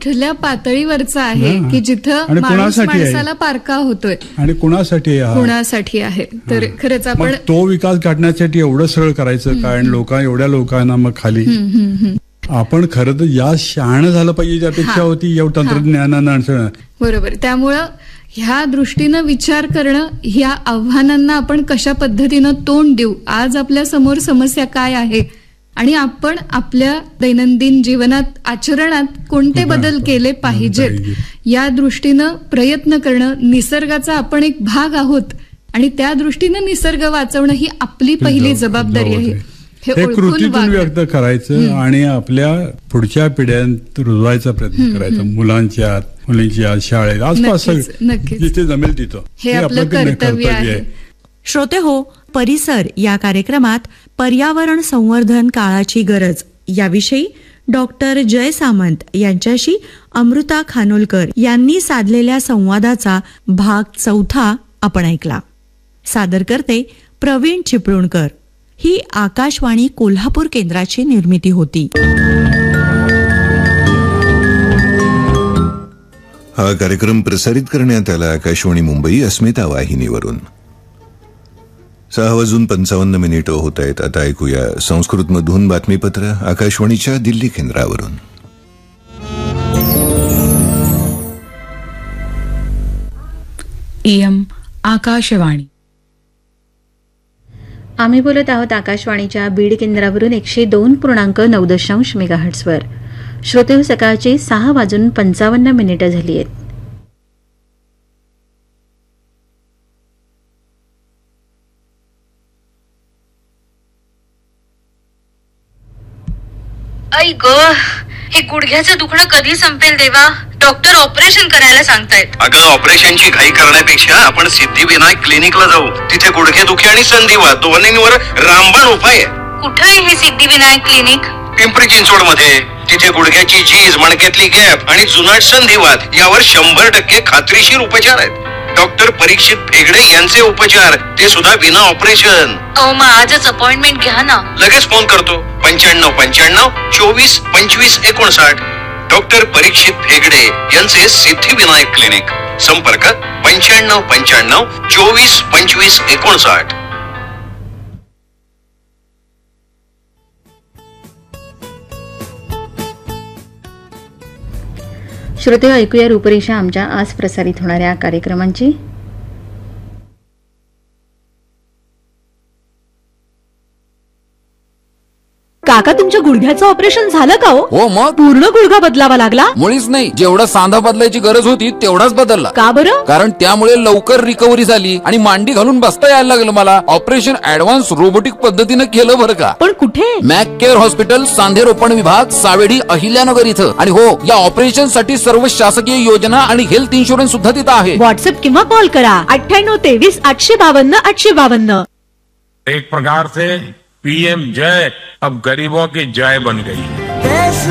कुठल्या पातळीवरचा आहे की जिथं माणूस माणसाला पारका होतोय आणि कुणासाठी आहे. तर खरंच आपण तो विकास गाठण्यासाठी एवढं सगळं करायचं कारण एवढ्या लोकांना मग खाली आपण खरं तर या शहाणं झालं पाहिजे अपेक्षा होती एवढं तंत्रज्ञानानं. बरोबर. त्यामुळं ह्या दृष्टीनं विचार करणं, ह्या आव्हानांना आपण कशा पद्धतीनं तोंड देऊ, आज आपल्या समोर समस्या काय आहे आणि आपण आपल्या दैनंदिन जीवनात आचरणात कोणते बदल केले पाहिजेत या दृष्टीनं प्रयत्न करणं. निसर्गाचा आपण एक भाग आहोत आणि त्या दृष्टीनं निसर्ग वाचवणं ही आपली पहिली जबाबदारी आहे. हे कृतीतून व्यक्त करायचं आणि आपल्या पुढच्या पिढ्यांत रुजवायचा प्रयत्न करायचा. मुलींच्या शाळेत आसपास जिथे जमेल तिथं हे आपलं कर्तव्य आहे. श्रोते हो, परिसर या कार्यक्रमात पर्यावरण संवर्धन काळाची गरज याविषयी डॉक्टर जय सामंत यांच्याशी अमृता खानोलकर यांनी साधलेल्या संवादाचा भाग 4 आपण ऐकला. सादर करते प्रवीण चिपळूणकर. ही आकाशवाणी कोल्हापूर केंद्राची निर्मिती होती. हा कार्यक्रम प्रसारित करण्यात आला आकाशवाणी मुंबई अस्मिता वाहिनीवरून. 6:55 होत आहेत. आता ऐकूया संस्कृतमधून बातमीपत्र आकाशवाणीच्या दिल्ली केंद्रावरून. इयम् आकाशवाणी. आम्ही बोलत आहोत आकाशवाणीच्या बीड केंद्रावरून 102.9 मेगाहर्ट्झवर. श्रोते, सकाळचे 6:55 झाली आहेत. आई ग, हे गुडघ्याचं दुखणं कधी संपेल देवा? डॉक्टर ऑपरेशन करायला सांगतायत. अगं, ऑपरेशनची घाई करण्यापेक्षा आपण सिद्धिविनायक क्लिनिकला जाऊ. तिथे गुडघेदुखी आणि संधिवात दोन्हींवर रामबाण उपाय आहे. कुठे आहे हे सिद्धिविनायक क्लिनिक? पिंपरी चिंचवडमध्ये. तिथे गुडघ्याची झीज, मणक्यातली गॅप आणि जुनाट संधिवात यावर 100% खात्रीशीर उपचार आहेत. डॉक्टर परीक्षित भेगडे यांचे उपचार, ते सुद्धा विना ऑपरेशन. मग आजच अपॉइंटमेंट घ्या ना. लगेच फोन करतो. 9595 24 25 59. डॉक्टर परीक्षित भेगडे यांचे सिद्धिविनायक क्लिनिक. संपर्क 9595 24 25 59. श्रोते, ऐकूया रूपरेषा आमच्या आज प्रसारित होणाऱ्या कार्यक्रमांची. काका, तुमच्या गुडघ्याचं ऑपरेशन झालं का? हो मग पूर्ण गुडघा बदलावा लागला? मुळीच नाही, जेवढा सांधा बदलायची गरज होती तेवढाच बदलला. का बरं? कारण त्यामुळे लवकर रिकव्हरी झाली आणि मांडी घालून बसता यायला लागलं मला. ऑपरेशन ऍडव्हान्स रोबोटिक पद्धतीनं केलं बरं का. पण कुठे? मॅक केअर हॉस्पिटल, सांधे रोपण विभाग, सावेडी, अहिल्यानगर इथं. आणि हो, या ऑपरेशन साठी सर्व शासकीय योजना आणि हेल्थ इन्शुरन्स सुद्धा तिथं आहे. व्हॉट्सअप किंवा कॉल करा 98 23 852 852. एक प्रकार से पीएम जय अब गरीबों की जय बन गई है.